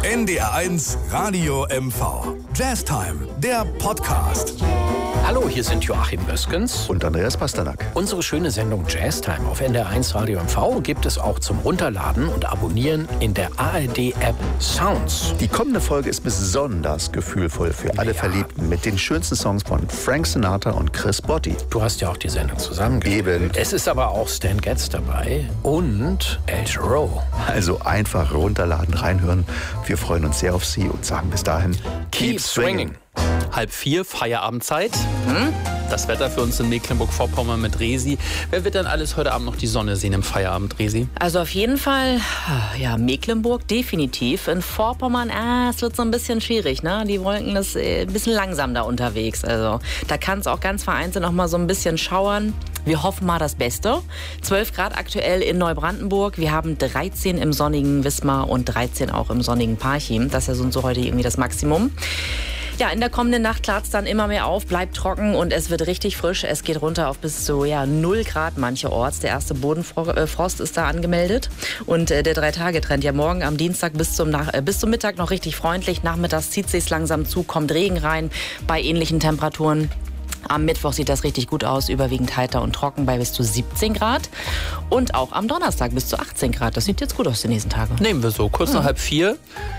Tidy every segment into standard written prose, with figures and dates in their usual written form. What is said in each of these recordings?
NDR1 Radio MV. Jazztime, der Podcast. Hallo, hier sind Joachim Böskens und Andreas Pasternak. Unsere schöne Sendung Jazztime auf NDR1 Radio MV gibt es auch zum Runterladen und Abonnieren in der ARD-App Sounds. Die kommende Folge ist besonders gefühlvoll für alle Verliebten mit den schönsten Songs von Frank Sinatra und Chris Botti. Du hast ja auch die Sendung zusammengestellt. Eben. Es ist aber auch Stan Getz dabei und El Giro. Also einfach runterladen, reinhören. Wir freuen uns sehr auf Sie und sagen bis dahin, keep swinging. 3:30, Feierabendzeit. Das Wetter für uns in Mecklenburg-Vorpommern mit Resi. Wer wird denn alles heute Abend noch die Sonne sehen im Feierabend, Resi? Also auf jeden Fall, ja, Mecklenburg definitiv. In Vorpommern, es wird so ein bisschen schwierig, ne? Die Wolken ist ein bisschen langsam da unterwegs. Also da kann es auch ganz vereinzelt noch mal so ein bisschen schauern. Wir hoffen mal das Beste. 12 Grad aktuell in Neubrandenburg. Wir haben 13 im sonnigen Wismar und 13 auch im sonnigen Parchim. Das ist so heute irgendwie das Maximum. Ja, in der kommenden Nacht klart es dann immer mehr auf, bleibt trocken und es wird richtig frisch. Es geht runter auf bis zu 0 Grad mancherorts. Der erste Bodenfrost ist da angemeldet. Und der 3-Tage-Trend, ja morgen am Dienstag bis zum Mittag noch richtig freundlich. Nachmittags zieht sich's langsam zu, kommt Regen rein bei ähnlichen Temperaturen. Am Mittwoch sieht das richtig gut aus, überwiegend heiter und trocken bei bis zu 17 Grad. Und auch am Donnerstag bis zu 18 Grad. Das sieht jetzt gut aus die nächsten Tage. Nehmen wir so, kurz nach 3:30.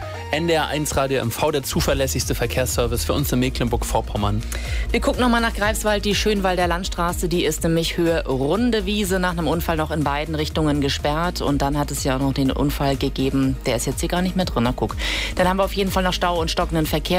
NDR1 Radio MV, der zuverlässigste Verkehrsservice für uns in Mecklenburg-Vorpommern. Wir gucken nochmal nach Greifswald, die Schönwalder Landstraße, die ist nämlich Höhe Runde Wiese, nach einem Unfall noch in beiden Richtungen gesperrt. Und dann hat es ja auch noch den Unfall gegeben, der ist jetzt hier gar nicht mehr drin, na guck. Dann haben wir auf jeden Fall noch Stau und stockenden Verkehr,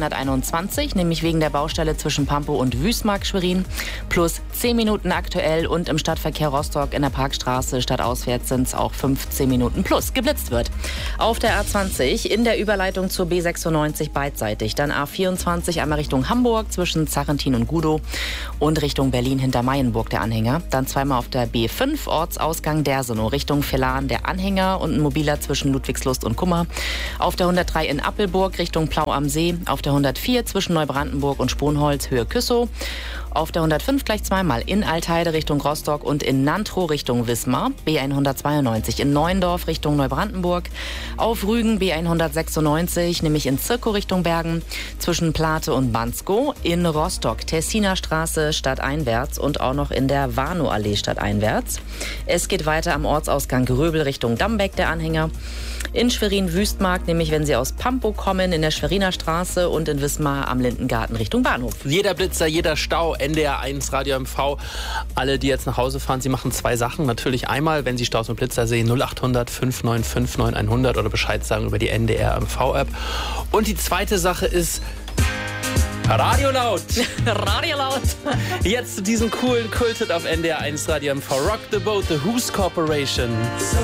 B321, nämlich wegen der Baustelle zwischen Pampow und Wüstmark-Schwerin. Plus 10 Minuten aktuell und im Stadtverkehr Rostock in der Parkstraße stadtauswärts sind es auch 15 Minuten plus geblitzt wird. Auf der A20 in der Überleitung zur B96 beidseitig. Dann A24 einmal Richtung Hamburg zwischen Zarrentin und Gudow und Richtung Berlin hinter Mayenburg der Anhänger. Dann zweimal auf der B5 Ortsausgang Dersenow Richtung Villaren der Anhänger und ein mobiler zwischen Ludwigslust und Kummer. Auf der 103 in Appelburg Richtung Plau am See. Auf der 104 zwischen Neubrandenburg und Sponholz Höhe Küssow. Auf der 105 gleich zweimal in Altheide Richtung Rostock und in Nantrow Richtung Wismar. B192 in Neuendorf Richtung Neubrandenburg. Auf Rügen B196, nämlich in Zirkow Richtung Bergen. Zwischen Plate und Bansko. In Rostock Tessiner Straße stadteinwärts und auch noch in der Warnow-Allee stadteinwärts. Es geht weiter am Ortsausgang Gröbel Richtung Dambeck der Anhänger. In Schwerin-Wüstmark, nämlich wenn Sie aus Pampow kommen, in der Schweriner Straße und in Wismar am Lindengarten Richtung Bahnhof. Jeder Blitzer, jeder Stau, NDR1 Radio MV. Alle, die jetzt nach Hause fahren, sie machen 2 Sachen. Natürlich einmal, wenn Sie Staus und Blitzer sehen, 0800 5959 100 oder Bescheid sagen über die NDR MV-App. Und die zweite Sache ist Radio laut. Radio laut. Jetzt zu diesem coolen Kulthit auf NDR1 Radio MV. Rock the Boat, The Who's Corporation. So